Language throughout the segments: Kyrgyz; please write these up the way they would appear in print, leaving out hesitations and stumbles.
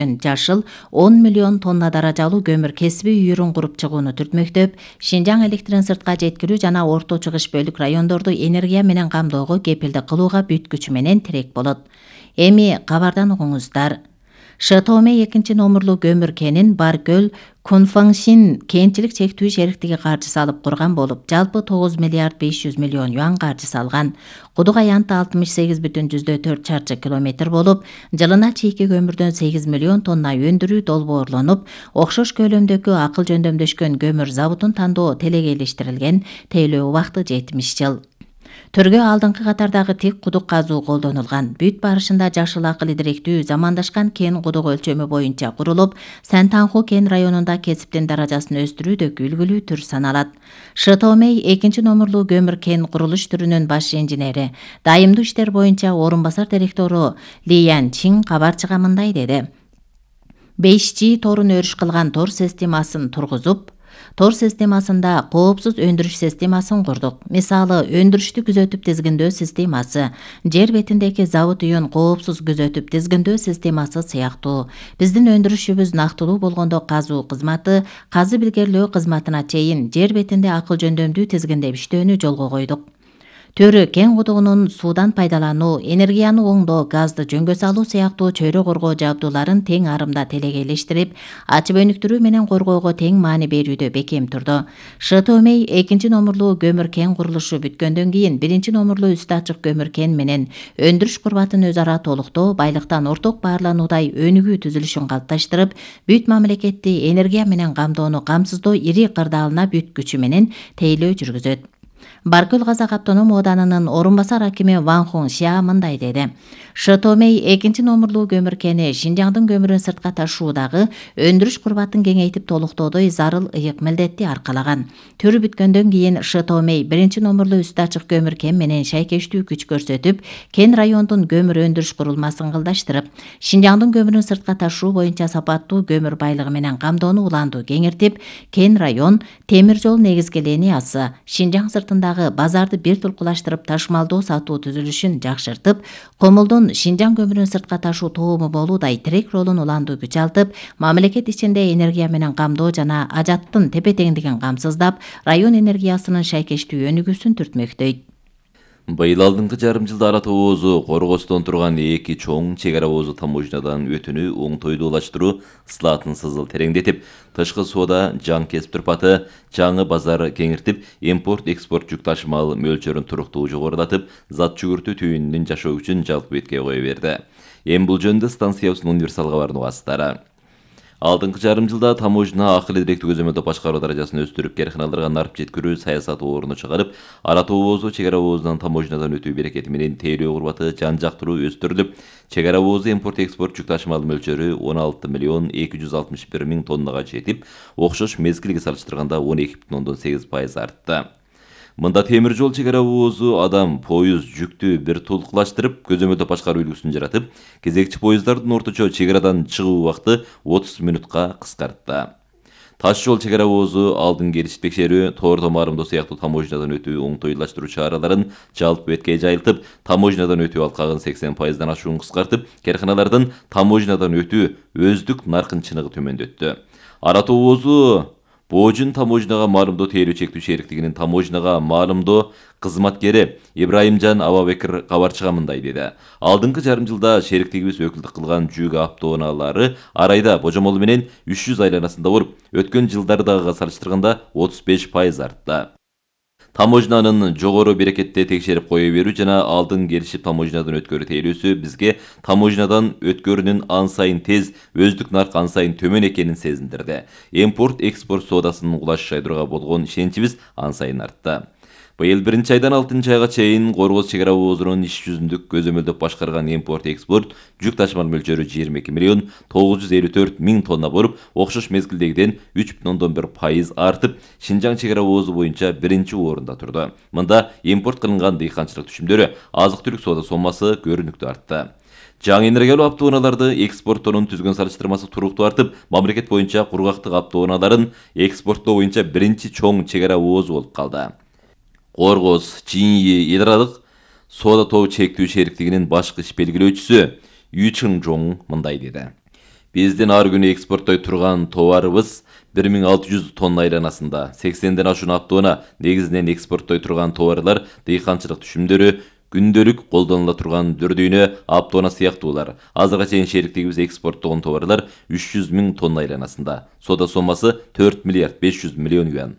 жашыл 10 миллион тонна даражалуу көмүр кесиби үйүрүн куруп чыгууну түртмөктөп, Шинжаң электрин сыртка жеткирүү жана орто чыгыш бөлүк райондорду энергия менен камдоого кепилдик кылууга бүткүчү менен тирек болот. Эми кабардан угуңуздар. Шытоомей 2-номурлуу көмүр кенин Баркөл Кунфаңшин кенчилик чектүү шериктиги каржысы алып курган болуп, жалпы 9 миллиард 500 миллион юан каржысы алган. Кудук аянты 68,4 чарчы километр болуп, жылына чийки көмүрдөн 8 миллион тонна өндүрүү долбоорлонуп, окшош көлөмдөгү акыл жөндөмдөшкөн көмүр заводун тандоо телегейлештирилген, тейлөө убакыты 70 жыл. Төргө алдыңкы катардагы тик кудук казуу колдонулган. Бүт барышында жашыл акыл идиректүү замандашкан кен кудук өлчөмү боюнча курулуп, Сантанху кен районунда кесиптин даражасын өстүрүүдөгү үлгүлүү түр саналат. Шытоомей 2-номурлуу көмүр кен курулуш түрүнүн баш инженери, дайымдуу иштер боюнча орун басар директору Ли Ян Чин кабарчыга мындай деди. 5G торун өрүш кылган тор системасын тургузуп, тор системасында коопсуз өндүрүш системасын курдук. Мисалы, өндүрүштү күзөтүп тизгиндөө системасы, жер бетиндеги завод үйүн коопсуз күзөтүп тизгиндөө системасы сыяктуу. Биздин өндүрүшүбүз нактылуу болгондо казуу кызматы, казы билгерлөө кызматына чейин жер бетинде акыл жөндөмдүү тизгиндеп иштөөнү жолго койдук. Төрү кен кудугунун суудан пайдалануу, энергияны оңдоо, газды жөнгө салуу сыяктуу чөйрө коргоо жабдууларын тең арымда телегейлештирип, ачып өнүктүрүү менен коргоого тең маани берүүдө бекем турду. Шытоомей 2-номурлуу көмүр кен курулушу бүткөндөн кийин 1-номурлуу үстү ачык көмүр кен менен өндүрүш курбатын өз ара толуктоо, байлыктан орток баарлануудай өнүгүү түзүлүшүн калыпташтырып, бүт мамлекетти энергия менен камдоону камсыздоо ири кырдаалына бүт күчү менен тейлөө жүргүзөт. Баркөл Казак автоном ооданынын орун басар акими Ван Хун Шиа мындай деди. Шытоомей 2-номурлуу көмүр кени Шинжаңдын көмүрүн сыртка ташуудагы өндүрүш курбатын кеңейтип толуктоодой зарыл ыйык милдетти аркалаган. Төрү бүткөндөн кийин Шытоомей 1-номурлуу үстү ачык көмүр кен менен шайкештүү күч көрсөтүп, кен райондун көмүр өндүрүш курулмасын кылдаштырып, Шинжаңдын көмүрүн сыртка ташуу боюнча сапаттуу көмүр байлыгы менен камдоону уланду кеңиртип, кен район темир жол негизги линиясы Шинжаң сыртындагы базарды бир тулкулаштырып ташмалдоо сатуу түзүлүшүн жакшыртып, комулдун Шинжаң көмүрүн сыртка ташуу тоому болуудай тирек ролун уланду күч алтып, мамлекет ичинде энергия менен камдоо жана ажаттын тепе-теңдигин камсыздап, район энергиясынын шайкештүү өнүгүүсүн түртмөктөйт. Быйыл алдыңкы жарым жылда ара тообозу коргостон турган 2 чоң чек ара оозу таможнядан өтүүнү оңтойлуулаштыруу ысылатын сызыл тереңдетип, тышкы соода жаң кесип турпаты, жаңы базар кеңиртип, импорт-экспорт жүк ташымал мөлчөрүн туруктуу жогорулатып, зат жүгүртүү түйүнүнүн жашоо күчүн жалпы бетке кое берди. Эми бул жөнүндө станциябыздын универсал кабарынын угасыздары. Алдыңкы жарым жылда таможня акыл идиректүү көзөмөлдөө башкаруу даражасын өстүрүп, карханаларга нарып жеткирүү саясаты орунду чыгарып, ара тообозу чек ара оозунан таможнядан өтүү берекети менен тейлөө курбаты жан жактыруу өстүрүлүп, чек ара оозу импорт-экспорт жүк ташымал мөлчөрү 16 миллион 261 миң тоннага жетип, окшош мезгилге салыштырганда 12,8% артты. Мында темир жол чек ара оозу адам, поезд, жүктү бир тулкулаштырып, көзөмөлдөө башкаруу үлгүсүн жаратып, кезекчи поезддардын орточо чек арадан чыгуу убакыты 30 минутка кыскартты. Таш жол чек ара оозу алдын келиш текшерүү, тоор томарымдоо сыяктуу таможнядан өтүү оңтойлаштыруу чараларын жалпы бетке жайылтып, таможнядан өтүү алкагын 80%дан ашуун кыскартып, карханалардын таможнядан өтүү өздүк наркын чыныгы төмөндөттү. Ара тообозу Боожун таможняга маалымдоо тейлөө чектүү шериктигинин таможняга маалымдоо кызматкери Ибраимжан Абабекир кабарчыга мындай деди. Алдыңкы жарым жылда шериктигибиз өкүлдүк кылган жүк автоунаалары арайда божомолу менен 300 айланасында болуп, өткөн жылдардагыга салыштырганда 35% артты. Таможнанын жогору берекетте текшерип кое берүү жана алдын келишип таможнядан өткөрүү тейлөөсү бизге таможнядан өткөрүүнүн ан сайын тез, өздүк нарк ан сайын төмөн экенин сезиндирди. Импорт-экспорт соодасынын улашышайдырууга болгон ишеничибиз ан сайын артты. Быйыл 1-айдан 6-айга чейин Коргоз чек ара оозунун иш жүзүндүк көзөмөлдөп башкарган импорт-экспорт жүк ташымал мөлчөрү 22 миллион 954 миң тонна болуп, окшош мезгилдегиден 3,1% артып, Шинжаң чек ара оозу боюнча 1-чи орунда турду. Мында импорт кылынган дыйканчылык түшүмдөрү, азык-түлүк соода соммасы көрүнүктүү артты. Жаңы энергиялуу автоунааларды экспорттоонун түзгөн салыштырмасы туруктуу артып, мамлекет боюнча кургактык автоунааларын экспорттоо боюнча 1-чи чоң чек ара оозу болуп калды. Коргоз, Чиньи, эл аралык соода тобу чектүү шериктигинин башкы иш белгилөөчүсү Ю Чың Жоң мындай деди. Биздин ар күнү экспорттой турган товарыбыз 1600 тонна айланасында. 80ден ашуун аптоона негизинен экспорттой турган товарлар дыйканчылык түшүмдөрү, күндөлүк колдонула турган дүрдүйнө, аптоона сыяктуулар. Азырга чейин шериктигибиз экспорттогон товарлар 300 000 тонна айланасында. Соода сомасы 4 миллиард 500 миллион юан.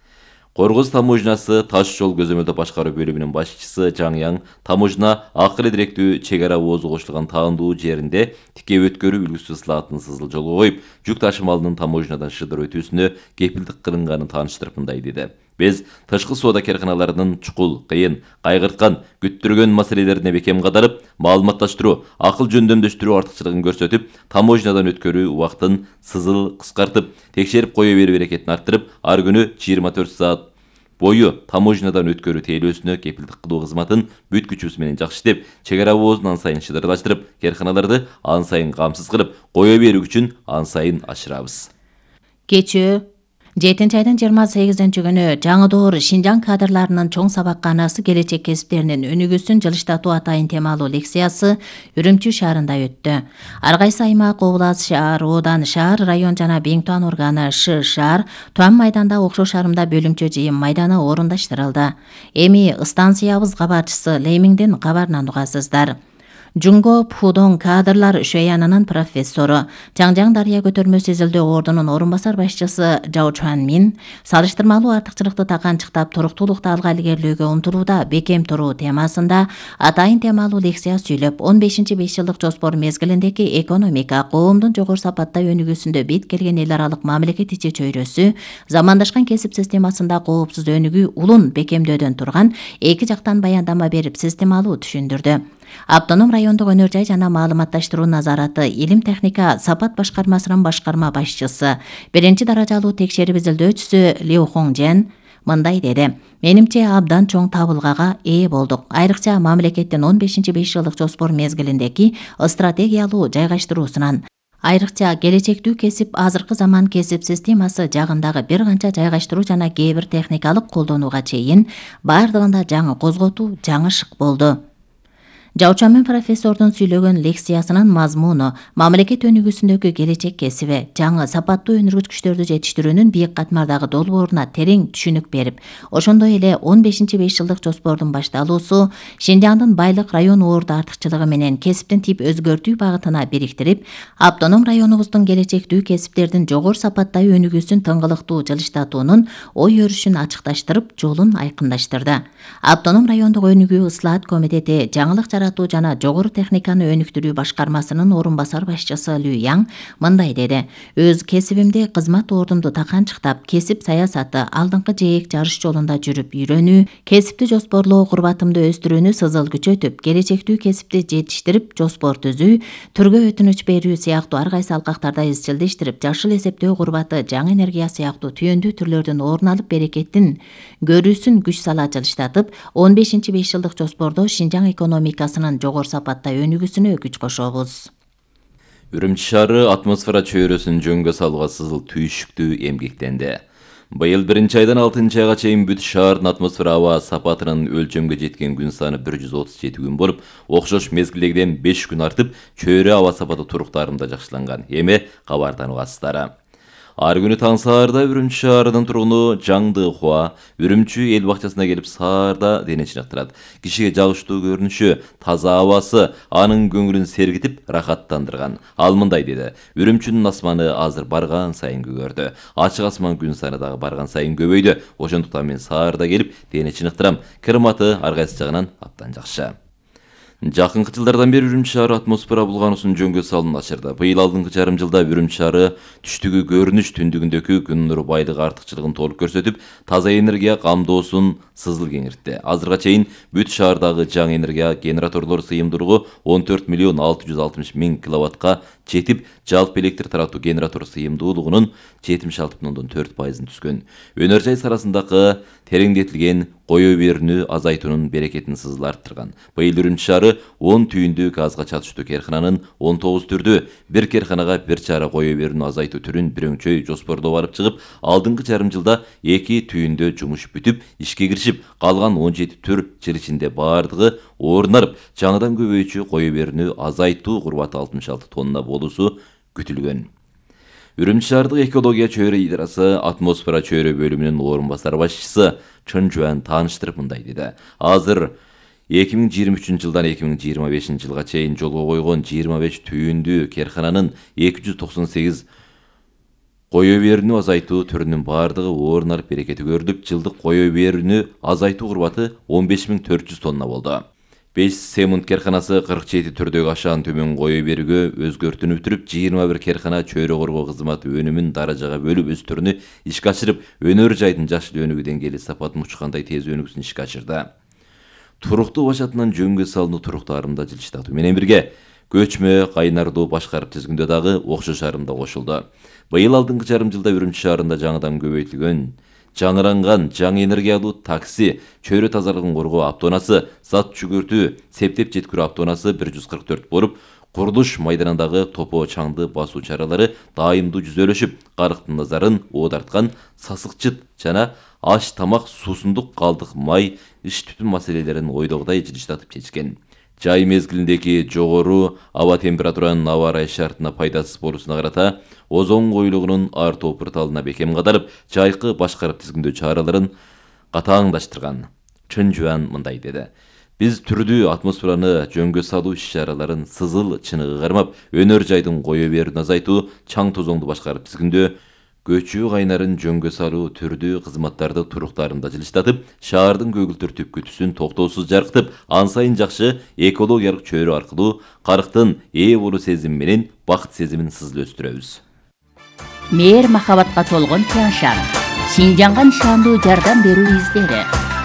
Коргоз таможнясы таш жол көзөмөлдөө башкаруу бөлүмүнүн башчысы Жаңяң таможня акыры директүү чек ара оозу кошулган таандуу жеринде тике өткөрүү үлгүсү слатын сызыл жолго коюп, жүк ташымалынын таможнядан шыдыр өтүүсүнө кепилдик кылынганын тааныштырып мындай деди. Биз тышкы соода карканаларынын чукул, кыйын, кайгырткан, күттүргөн маселелерине бекем кадарып, маалыматташтыруу, акыл жөндөмдөштүрүү артыкчылыгын көрсөтүп, таможнядан өткөрүү убактын сызыл кыскартып, текшерип кое берүү берекетин арттырып, ар күнү 24 саат бою таможнядан өткөрүү тейлөөсүнө кепилдик кылуу кызматын бүткүчүбүз менен жакшы иштеп, чек ара оозун ан сайын шыдырлаштырып, карканаларды ан сайын камсыз кылып, кое берүү күчүн ан сайын ашырабыз. Кечээ 7 айдын 28 күнү Жаңы-Доор Шинжаң кадрларынын чоң сабакканасы келечек кесиптеринин өнүгүүсүн жылыштатуу атайын темалуу лекциясы Үрүмчү шаарында өттү. Ар кайсы аймак, област, шаар, оодан, шаар, район жана Беңтуан органы шаар Туан майданда окшош шаарында бөлүмчө жыйын майданы орундаштырылды. Эми станциябыз кабарчысы Леймиңден кабарынан угасыздар. Жунго Пхудон кадрлар шөянынын профессору, Жаңжаң Дарыя көтөрмө изилдөө ордунун орун басар башчысы Жао Чуан Мин салыштырмалуу артыкчылыкты таканчыктап туруктуулукту алга илгерилөөгө умтулууда бекем туруу темасында атайын темалуу лекция сүйлөп, 15-5 жылдык жоспор мезгилиндеги экономика, коомдун жогору сапаттай өнүгүүсүндө бет келген эл аралык мамлекет ичи чөйрөсү, замандашкан кесип системасында коопсуз өнүгүү улун бекемдөөдөн турган эки жактан баяндама берип системалуу түшүндүрдү. Автоном райондук өнөр жай жана маалыматташтыруу назараты илим техника сапат башкармасынын башкарма башчысы, 1-даражалуу текшерип изилдөөчүсү Лиу Хонgjен мындай деди. Менимче абдан чоң табылгага ээ болдук. Айрыкча мамлекеттин 15-5 жылдык жоспор мезгилиндеги стратегиялуу жайгаштыруусунан. Айрыкча келечектүү кесип азыркы заман кесип системасы жагындагы бир канча жайгаштыруу жана кээ бир техникалык колдонууга чейин бардыгында жаңы козготуу, жаңы шык болду. Жаучамын профессордун сүйлөгөн лекциясынын мазмуну мамлекет өнүгүүсүндөгү келечек кесиби, жаңы сапаттуу өндүргүчтөрдү жетиштирүүнүн бийик катмардагы долбооруна терең түшүнүк берип, ошондой эле 15-5 жылдык жоспордун башталуусу Шинжаңдын байлык район орду артыкчылыгы менен кесиптин тип өзгөртүү багытына бириктирип, автоном районубуздун келечектүү кесиптердин жогору сапаттай өнүгүүсүн тыңгылыктуу жылыштатуунун ой өрүшүн ачыкташтырып, жолун айкындаштырды. Автоном райондук өнүгүү ыслаат комитети жаңылык жаратуу жана жогору техниканы өнүктүрүү башкармасынын орун басар башчысы Лю Яң мындай деди. Өз кесибимди, кызмат ордумду таканчыктап, кесип саясаты, алдыңкы жээк жарыш жолунда жүрүп үйрөнүү, кесипти жоспорлоо курбатымды өстүрүүнү сызыл күчөтүп, келечектүү кесипти жетиштирип, жоспор түзүү, түргө өтүнүч берүү сыяктуу ар кайсы алкактарда изчилдештирип, жашыл эсептөө курбаты, жаңы энергия сыяктуу түйөндүү түрлөрдүн орун алып берекеттин көрүүсүн күч сала жылыштатып, 15-5 жылдык жоспордо Шинжаң экономикасынын жогору сапаттай өнүгүүсүнө күч кошобуз. Үрүмчү шаары атмосфера чөйрөсүн жөнгө салууга сызыл түйшүктүү эмгектенди. Быйыл 1-айдан 6-айга чейин бүт шаардын атмосфера аба сапатынын өлчөмгө жеткен күн саны 137 күн болуп, окшош мезгилдегиден 5 күн артып, чөйрө аба сапаты туруктарында жакшыланган. Эми кабардан угасыздар. Ар күнү таң саарда Үрүмчү шаарынын тургуну Жаңды Хуа Үрүмчү эл бакчасына келип саарда дене чыныктырат. Кишиге жагыштуу көрүнүшү, таза абасы анын көңүлүн сергитип, рахаттандырган. Ал мындай деди: Үрүмчүнүн асманы азыр барган сайын көгөрдү. Ачык асман күн саны дагы барган сайын көбөйдү. Ошондуктан мен саарда келип дене чыныктырам. Климаты ар кайсы жагынан абдан жакшы. Жакынкы жылдардан бери Үрүмчү шаары атмосфера булгануусунун жөнгө салуун ачырды. Быйыл алдыңкы жарым жылда Үрүмчү шаары түштүгү көрүнүш, түндүгүндөгү күн нуру байлыгы артыкчылыгын толук көрсөтүп, таза энергия камдоосун сызыл кеңиртти. Азырга чейин бүт шаардагы жаңы энергия генераторлор сыйымдуулугу 14 миллион 660 миң киловаттка жетип, жалпы электр таратуу генератор сыйымдуулугунун 76,4% түскөн. Өнөр жай сарасындагы тереңдетилген кое берүүнү азайтуунун берекетин сызыл арттырган. Быйыл Үрүмчү шаары 10 түйүндүү газга чатыштуу керкананын 19 түрдүү, бир керканага бир чара кое берүүнү азайтуу түрүн бирөңчөй жоспордоп алып чыгып, алдыңкы жарым жылда 2 түйүндө жумуш бүтүп, ишке киришип, калган 17 түр жыл ичинде бардыгы орунарып, жаңыдан көбөйчү кое берүүнү азайтуу курбаты 66 тонна болуусу күтүлгөн. Үрүмчү шаардык экология чөйрө идарасы атмосфера чөйрө бөлүмүнүн орун басар башчысы Чын Жуан тааныштырып мындай деди. Азыр 2023 жылдан 2025 жылга чейин жолго койгон 25 түйүндүү керкананын 298 кое берүүнү азайтуу түрүнүн бардыгы орун алып берекети көрүлүп, жылдык кое берүүнү азайтуу курбаты 15400 тонна болду. 5 Семунд керканасы 47 түрдөгү ашаан төмөн кое берүүгө өзгөртүүнү бүтүрүп, 21 керкана чөйрө коргоо кызматы өнүмүн даражага бөлүп өз түрүнү ишке ашырып, өнөр жайдын жашыл өнүгүү деңгээли сапатын учкандай тез өнүгүүсүн ишке ашырды. Туруктуу башатынан жөнгө салынуу туруктуу арымда жылчытатуу менен бирге көчмө, кайнардуу башкарып тизгиндөө дагы окшош арымда кошулду. Быйыл алдыңкы жарым жылда Үрүмчү шаарында жаңыдан көбөйтүлгөн жаңыранган жаңы энергиялуу такси, чөйрө тазалыгын коргоо автоунасы, зат жүгүртүү, септеп жеткирүү автоунасы 144 болуп, курулуш майданындагы топо чаңды басуу чаралары дайымдуу жүзөлөшүп, карыктын назарын оодарткан сасыкчыт жана аш тамак, суусундук калдык май, иш түтүн маселелерин ойдогудай жылжытып чечкен. Жай мезгилиндеги жогору аба температуранын аба ырайы шартына пайдасыз болуусуна карата озон коюлугунун артуу пырталына бекем кадалып, жайкы башкарып тизгиндөө чараларын катааңдаштырган. Чын Жуан мындай деди. Биз түрдүү атмосфераны жөнгө салуу иш-чараларын сызыл чыныгы кармап, өнөр жайдын кое берүүнү азайтуу, чаң тозоңду башкарып тизгиндөө, көчүү кайнарын жөнгө салуу түрдүү кызматтарды туруктарында жылжытып, шаардын көгүлтүр түпкүтүсүн токтоосуз жаркытып, ан сайын жакшы экологиялык чөйрө аркылуу карыктын ээ болуу сезими менен бакыт сезимин сызыл-өстүрөбүз. Мээр махабатка толгон Тяншан, Шинжанга нишандуу жардам берүү издери.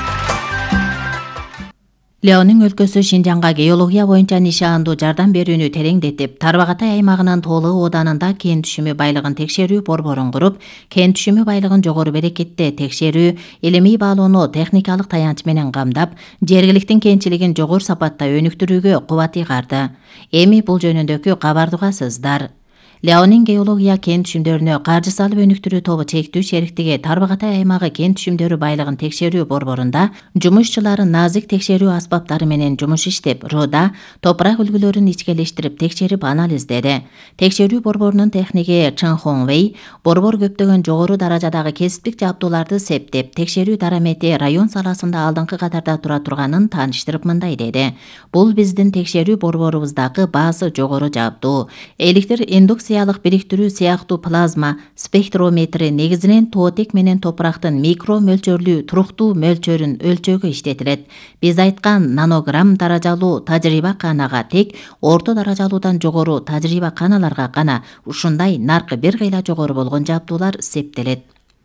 Леонин өлкөсү Шинжанга геология боюнча нишаандуу жардам берүүнү тереңдетип, Тарбағатай аймагынын Тоолы ооданында кен түшүмү байлыгын текшерүү борборун куруп, кен түшүмү байлыгын жогору берекетте текшерүү, илимий баалоону техникалык таянч менен камдап, жергиликтин кенчилигин жогору сапатта өнүктүрүүгө кубат ыйгарды. Эми бул жөнүндөгү кабарды угасыздар. Леонин геология кен түшүмдөрүнө каржы салып өнүктүрүү тобу чектүү шериктиги Тарбағатай аймагы кен түшүмдөрү байлыгын текшерүү борборунда жумушчулары назик текшерүү аспаптары менен жумуш иштеп, руда топурак үлгүлөрүн ичкелештирип текшерип анализдеди. Текшерүү борборунун техниги Чын Хоңвей борбор көптөгөн жогору даражадагы кесиптик жабдууларды септеп, текшерүү дарамети район саласында алдыңкы катарда тура турганын тааныштырып мындай деди. Бул биздин текшерүү борборубуздагы баасы жогору жабдуу. Электр индукциялык бириктирүү сыяктуу плазма спектрометри негизинен тоотек менен топурактын микро мөлчөрлүү туруктуу мөлчөрүн өлчөөгө иштетилет. Биз айткан нанограмм даражалуу тажрыйба канага тек орто даражалуудан жогору тажрыйба каналарга гана ушундай наркы бир кыйла жогору болгон жабдуулар септелет.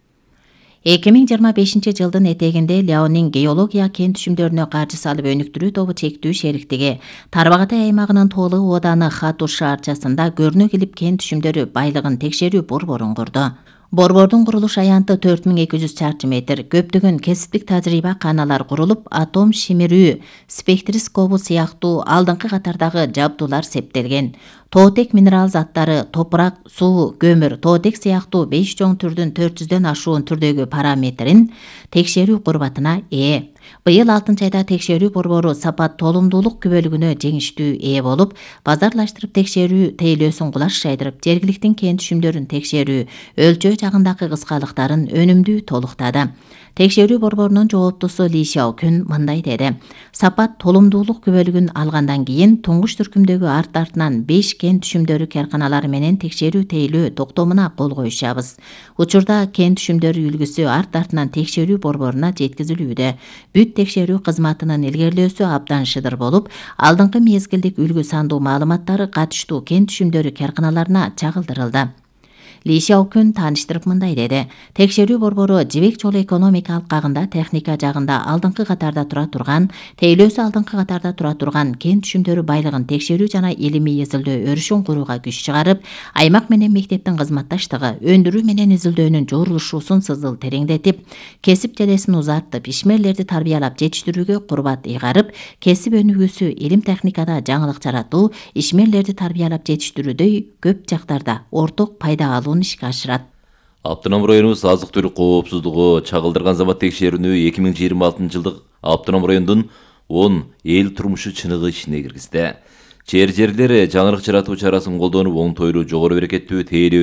2025 жылдын этегинде Леонин геология кен түшүмдөрүнө каржы салып өнүктүрүү тобу чектүү шериктиги Тарбағатай аймагынын Тоолы ооданы Хатуш шаарчасында көрүнө келип кен түшүмдөрү байлыгын текшерүү борборун курду. Борбордун курулуш аянты 4200 чарчы метр, көптөгөн кесиптик тажрыйба каналар курулуп, атом шимирүү спектрискобу сыяктуу алдыңкы катардагы жабдуулар септелген. Тоотек минерал заттары, топурак, суу, көмүр, тоотек сыяктуу 5 чоң түрдүн 400дөн ашуун түрдөгү параметрин текшерүү курбатына ээ. Быйыл 6-айда текшерүү борбору сапат толумдуулук күбөлүгүнө жеңиштүү ээ болуп, базарлаштырып текшерүү тейлөөсүн кулаш жайдырып, жергиликтин кен түшүмдөрүн текшерүү, өлчөө жагындагы кыскалыктарын өнүмдүү толуктады. Текшерүү борборунун жооптусу Ли Сяокүн мындай деди. Сапат толумдуулук күбөлүгүн алгандан кийин туңгуч түркүмдөгү арт-артынан 5 кен түшүмдөрү керканалары менен текшерүү тейлөө токтомуна кол коюшабыз. Учурда кен түшүмдөрү үлгүсү арт-артынан текшерүү борборуна жеткизилүүдө. Бүт текшерүү кызматынын илгерилөөсү абдан шыдыр болуп, алдыңкы мезгилдик үлгү сандуу маалыматтары катыштуу кен түшүмдөрү керканаларына чагылдырылды. Ли Сяокүн тааныштырып мындай деди. Текшерүү борбору жибек жолу экономикалык кагында техника жагында алдыңкы катарда тура турган, тейлөөсү алдыңкы катарда тура турган кен түшүмдөрү байлыгын текшерүү жана илимий изилдөө өрүшүн курууга күч чыгарып, аймак менен мектептин кызматташтыгы, өндүрүү менен изилдөөнүн жорулушуусун сызыл тереңдетип, кесип желесин узартып, ишмерлерди тарбиялап жетиштирүүгө курбат ыйгарып, кесип өнүгүүсү, илим техникада жаңылык жаратуу, ишмерлерди тарбиялап жетиштирүүдөй көп жактарда орток пайда алуу ишке ашырат. Автоном районубуз азык түлүк коопсуздугу чагылдырган замат текшерүүнү 2026 жылдык автоном райондун 10 эл турмушу чыныгы ишине киргизди. Жерлер жаңырык жаратуу чарасын колдонуп, оңтойлуу, жогору берекеттүү, тээли